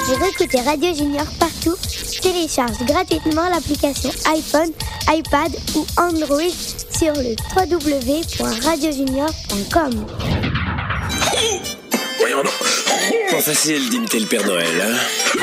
Pour écouter Radio Junior partout, télécharge gratuitement l'application iPhone, iPad ou Android sur le www.radiojunior.com. Voyons donc. Pas facile d'imiter le Père Noël, hein?